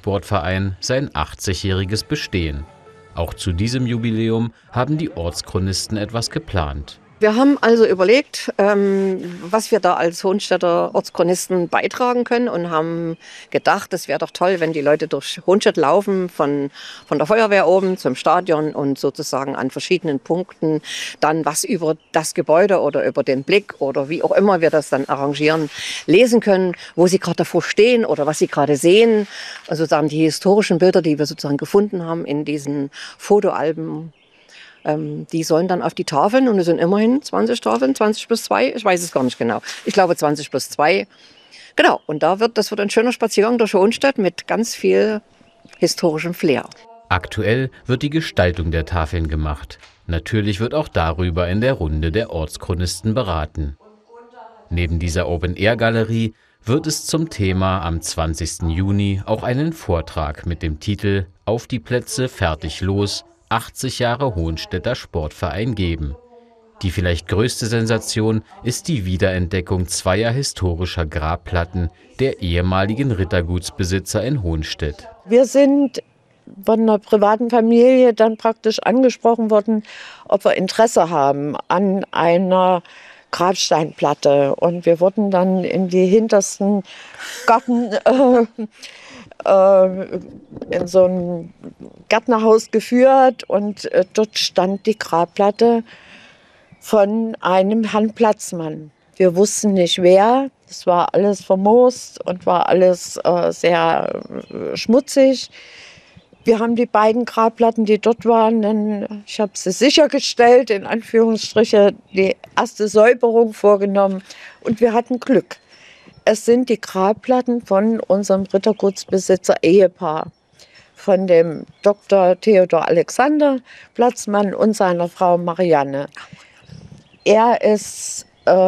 Sportverein sein 80-jähriges Bestehen. Auch zu diesem Jubiläum haben die Ortschronisten etwas geplant. Wir haben also überlegt, was wir da als Hohenstädter Ortschronisten beitragen können und haben gedacht, es wäre doch toll, wenn die Leute durch Hohenstedt laufen, von der Feuerwehr oben zum Stadion und sozusagen an verschiedenen Punkten dann was über das Gebäude oder über den Blick oder wie auch immer wir das dann arrangieren, lesen können, wo sie gerade davor stehen oder was sie gerade sehen. Also sozusagen die historischen Bilder, die wir sozusagen gefunden haben in diesen Fotoalben. Die sollen dann auf die Tafeln und es sind immerhin 20 Tafeln, 20 plus 2, ich weiß es gar nicht genau. Ich glaube 20 plus 2. Genau, und das wird ein schöner Spaziergang durch Hohenstedt mit ganz viel historischem Flair. Aktuell wird die Gestaltung der Tafeln gemacht. Natürlich wird auch darüber in der Runde der Ortschronisten beraten. Neben dieser Open-Air-Galerie wird es zum Thema am 20. Juni auch einen Vortrag mit dem Titel »Auf die Plätze, fertig, los! 80 Jahre Hohenstädter Sportverein« geben. Die vielleicht größte Sensation ist die Wiederentdeckung zweier historischer Grabplatten der ehemaligen Rittergutsbesitzer in Hohenstedt. Wir sind von einer privaten Familie dann praktisch angesprochen worden, ob wir Interesse haben an einer Grabsteinplatte. Und wir wurden dann in die hintersten Garten in so ein Gärtnerhaus geführt und dort stand die Grabplatte von einem Herrn Platzmann. Wir wussten nicht wer, es war alles vermoost und war alles sehr schmutzig. Wir haben die beiden Grabplatten, die dort waren, dann, ich habe sie sichergestellt, in Anführungsstriche, die erste Säuberung vorgenommen und wir hatten Glück. Es sind die Grabplatten von unserem Rittergutsbesitzer Ehepaar, von dem Dr. Theodor Alexander Platzmann und seiner Frau Marianne. Er ist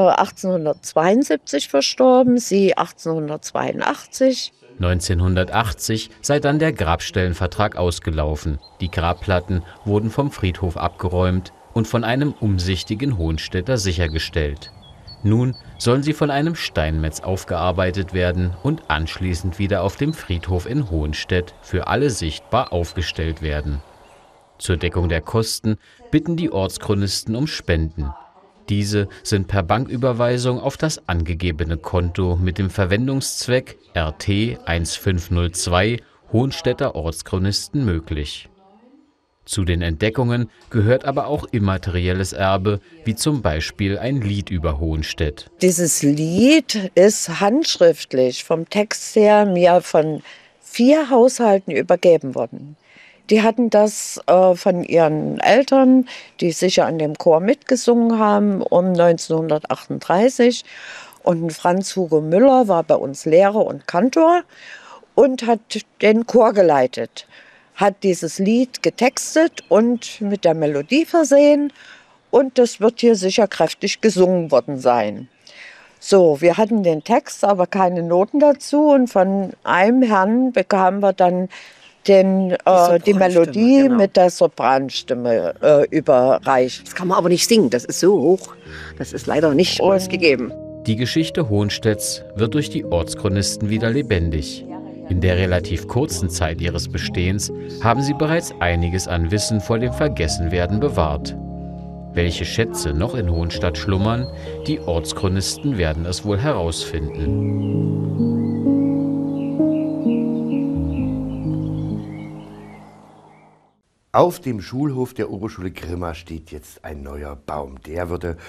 1872 verstorben, sie 1882. 1980 sei dann der Grabstellenvertrag ausgelaufen. Die Grabplatten wurden vom Friedhof abgeräumt und von einem umsichtigen Hohenstädter sichergestellt. Nun sollen sie von einem Steinmetz aufgearbeitet werden und anschließend wieder auf dem Friedhof in Hohenstedt für alle sichtbar aufgestellt werden. Zur Deckung der Kosten bitten die Ortschronisten um Spenden. Diese sind per Banküberweisung auf das angegebene Konto mit dem Verwendungszweck RT 1502 Hohenstädter Ortschronisten möglich. Zu den Entdeckungen gehört aber auch immaterielles Erbe, wie zum Beispiel ein Lied über Hohenstedt. Dieses Lied ist handschriftlich vom Text her mir von 4 Haushalten übergeben worden. Die hatten das von ihren Eltern, die sicher an dem Chor mitgesungen haben, um 1938. Und Franz Hugo Müller war bei uns Lehrer und Kantor und hat den Chor geleitet. Hat dieses Lied getextet und mit der Melodie versehen. Und das wird hier sicher kräftig gesungen worden sein. So, wir hatten den Text, aber keine Noten dazu. Und von einem Herrn bekamen wir dann die Melodie genau, mit der Sopranstimme überreicht. Das kann man aber nicht singen, das ist so hoch. Das ist leider nicht uns gegeben. Die Geschichte Hohenstedts wird durch die Ortschronisten wieder lebendig. In der relativ kurzen Zeit ihres Bestehens haben sie bereits einiges an Wissen vor dem Vergessenwerden bewahrt. Welche Schätze noch in Hohenstadt schlummern, die Ortschronisten werden es wohl herausfinden. Auf dem Schulhof der Oberschule Grimma steht jetzt ein neuer Baum. Der wurde